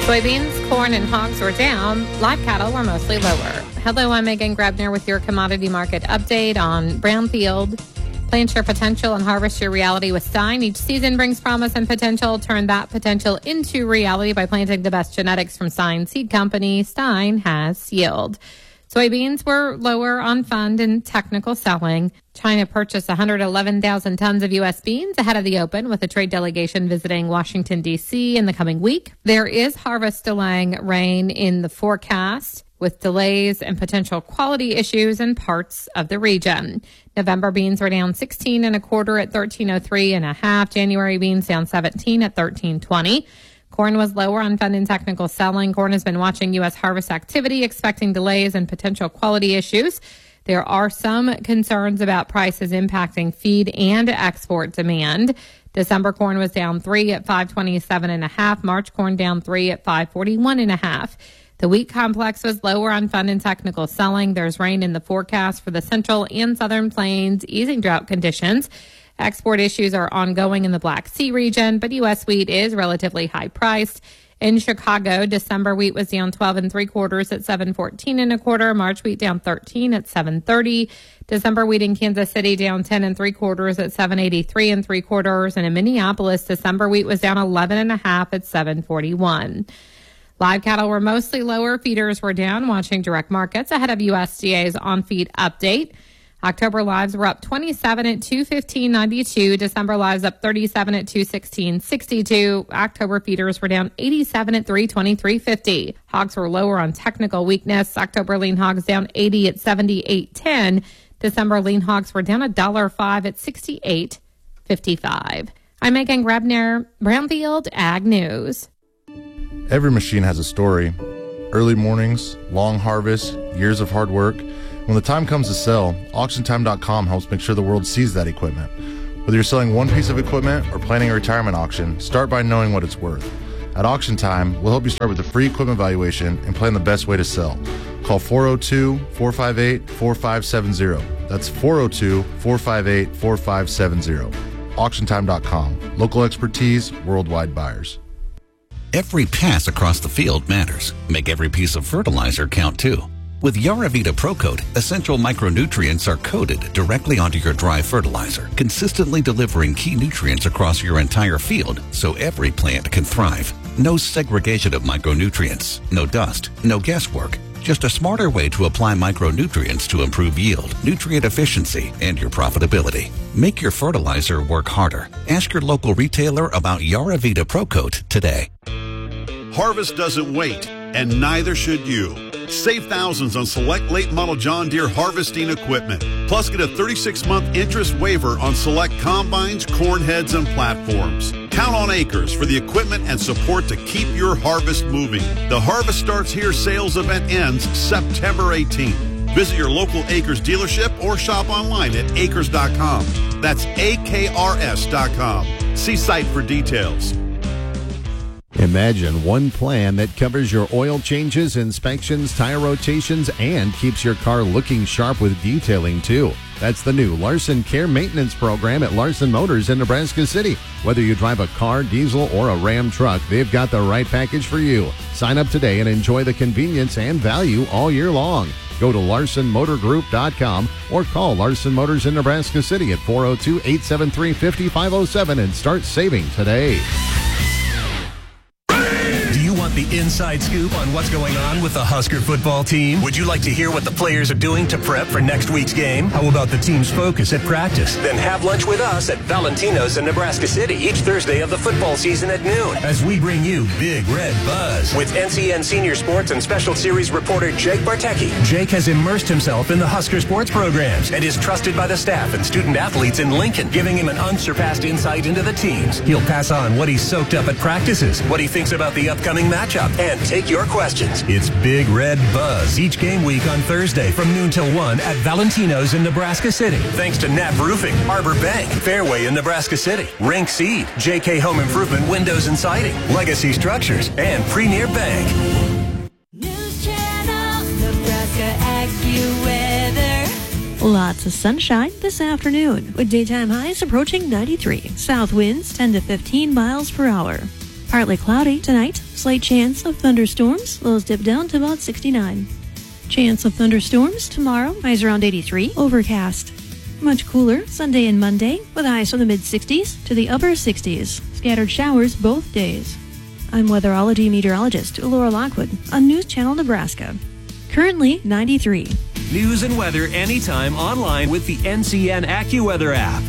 Soybeans, corn, and hogs were down. Live cattle were mostly lower. Hello, I'm Megan Grebner with your commodity market update on Brownfield. Plant your potential and harvest your reality with Stein. Each season brings promise and potential. Turn that potential into reality by planting the best genetics from Stein Seed Company. Stein has yield. Soybeans were lower on fund and technical selling. China purchased 111,000 tons of U.S. beans ahead of the open, with a trade delegation visiting Washington, D.C. in the coming week. There is harvest delaying rain in the forecast, with delays and potential quality issues in parts of the region. November beans were down 16 and a quarter at 13.03 and a half. January beans down 17 at 13.20. Corn was lower on fund and technical selling. Corn has been watching U.S. harvest activity, expecting delays and potential quality issues. There are some concerns about prices impacting feed and export demand. December corn was down 3 at 527 and a half. March corn down 3 at 541 and a half. The wheat complex was lower on fund and technical selling. There's rain in the forecast for the central and southern plains, easing drought conditions. Export issues are ongoing in the Black Sea region, but U.S. wheat is relatively high priced. In Chicago, December wheat was down 12 and 3/4 at 714 and a quarter. March wheat down 13 at 730. December wheat in Kansas City down 10 and 3/4 at 783 and 3/4. And in Minneapolis, December wheat was down 11 and a half at 741. Live cattle were mostly lower. Feeders were down, watching direct markets ahead of USDA's on-feed update. October lives were up 27 at 215.92. December lives up 37 at 216.62. October feeders were down 87 at 323.50. Hogs were lower on technical weakness. October lean hogs down 80 at 78.10. December lean hogs were down $1.05 at 68.55. I'm Megan Grebner, Brownfield Ag News. Every machine has a story. Early mornings, long harvests, years of hard work. When the time comes to sell, AuctionTime.com helps make sure the world sees that equipment. Whether you're selling one piece of equipment or planning a retirement auction, start by knowing what it's worth. At Auction Time, we'll help you start with a free equipment valuation and plan the best way to sell. Call 402-458-4570. That's 402-458-4570. AuctionTime.com. Local expertise, worldwide buyers. Every pass across the field matters. Make every piece of fertilizer count too. With Yaravita ProCoat, essential micronutrients are coated directly onto your dry fertilizer, consistently delivering key nutrients across your entire field so every plant can thrive. No segregation of micronutrients, no dust, no guesswork. Just a smarter way to apply micronutrients to improve yield, nutrient efficiency, and your profitability. Make your fertilizer work harder. Ask your local retailer about Yaravita ProCoat today. Harvest doesn't wait, and neither should you. Save thousands on select late model John Deere harvesting equipment. Plus, get a 36-month interest waiver on select combines, corn heads, and platforms. Count on Acres for the equipment and support to keep your harvest moving. The Harvest Starts Here sales event ends September 18th. Visit your local Acres dealership or shop online at acres.com. That's AKRS.com. See site for details. Imagine one plan that covers your oil changes, inspections, tire rotations, and keeps your car looking sharp with detailing too. That's the new Larson Care Maintenance Program at Larson Motors in Nebraska City. Whether you drive a car, diesel, or a Ram truck, they've got the right package for you. Sign up today and enjoy the convenience and value all year long. Go to LarsonMotorGroup.com or call Larson Motors in Nebraska City at 402-873-5507 and start saving today. The inside scoop on what's going on with the Husker football team? Would you like to hear what the players are doing to prep for next week's game? How about the team's focus at practice? Then have lunch with us at Valentino's in Nebraska City each Thursday of the football season at noon as we bring you Big Red Buzz with NCN Senior Sports and Special Series reporter Jake Bartecki. Jake has immersed himself in the Husker sports programs and is trusted by the staff and student athletes in Lincoln, giving him an unsurpassed insight into the teams. He'll pass on what he's soaked up at practices, what he thinks about the upcoming matchup, and take your questions. It's Big Red Buzz each game week on Thursday from noon till 1 at Valentino's in Nebraska City. Thanks to Knapp Roofing, Arbor Bank, Fairway in Nebraska City, Rink Seed, JK Home Improvement Windows and Siding, Legacy Structures, and Premier Bank. News Channel, Nebraska AccuWeather. Lots of sunshine this afternoon with daytime highs approaching 93. South winds 10 to 15 miles per hour. Partly cloudy tonight. Slight chance of thunderstorms. Lows dip down to about 69. Chance of thunderstorms tomorrow. Highs around 83. Overcast. Much cooler Sunday and Monday with highs from the mid-60s to the upper 60s. Scattered showers both days. I'm weatherology meteorologist Laura Lockwood on News Channel Nebraska. Currently 93. News and weather anytime online with the NCN AccuWeather app.